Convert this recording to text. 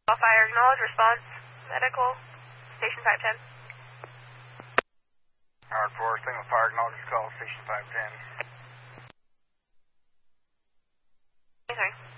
All fire acknowledge, response, medical, station 510. Howard 4, single fire acknowledge call, station 510. Yes, sir.